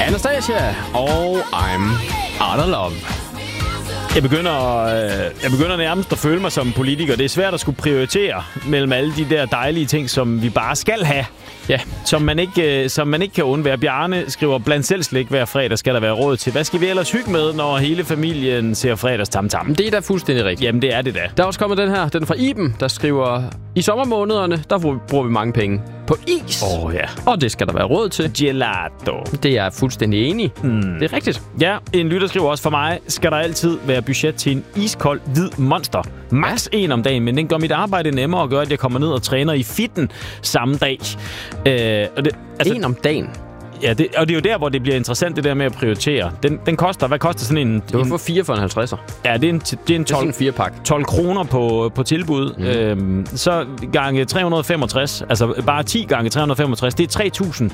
Anastasia og I'm Out of Love. Jeg begynder nærmest at føle mig som politiker. Det er svært at skulle prioritere mellem alle de der dejlige ting, som vi bare skal have. Ja. Som man ikke kan undvære. Bjarne skriver, blandt selv slik hver fredag skal der være råd til. Hvad skal vi ellers hygge med, når hele familien ser fredags tam-tam? Det er da fuldstændig rigtigt. Jamen, det er det da. Der er også kommet den her. Den er fra Iben, der skriver, i sommermånederne, der bruger vi mange penge på is. Ja. Og det skal der være råd til. Gelato. Det er jeg fuldstændig enig. Det er rigtigt. Ja, en lytter skriver også, for mig skal der altid være budget til en iskold hvid monster. Max en om dagen, men den gør mit arbejde nemmere og gør, at jeg kommer ned og træner i fitten samme dag. En om dagen? Ja, og det er jo der, hvor det bliver interessant, det der med at prioritere. Den koster, hvad koster sådan en... Du kan få 4 for en 50'er. Ja, det er en 12, 4-pakke. 12 kroner på tilbud. Så gange 365, altså bare 10 gange 365, det er 3.000.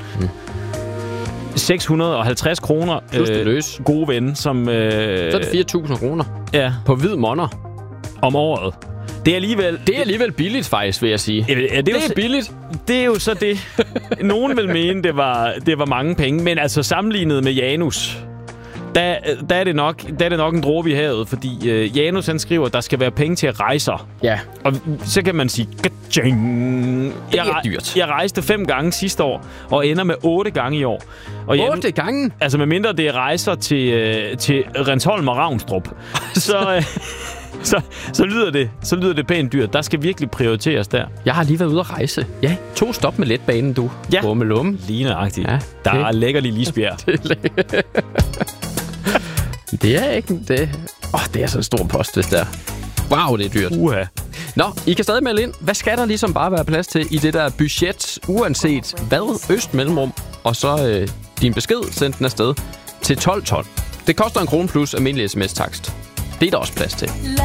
650 kroner. Gode ven, som... Så er det 4.000 kroner. Ja. På hvid monner. Om året. Det er alligevel billigt, faktisk, vil jeg sige. Ja, det er billigt. Det er jo så det. Nogen vil mene, det var mange penge, men altså sammenlignet med Janus, der er det nok en dråbe i havet, fordi Janus han skriver, at der skal være penge til rejser. Ja. Og så kan man sige, kaching. Det er dyrt. Jeg rejste 5 gange sidste år, og ender med 8 gange i år. Og 8 gange? Altså med mindre det er rejser til Rensholm og Ravnstrup. Så lyder det pænt dyrt. Der skal virkelig prioriteres der. Jeg har lige været ude at rejse. Ja, 2 stop med letbanen, du. Ja, Bummelum. lige nøjagtigt. Ja, der er lækker lige Lisbjerg. Det er ikke det. Det er så en stor post, hvis det er. Wow, det er dyrt. Uha. Nå, I kan stadig melde ind. Hvad skal der ligesom bare være plads til i det der budget, uanset hvad, øst mellemrum, og så din besked, send den afsted til 1212. Det koster 1 krone plus almindelig sms-takst. Det er der også plads til.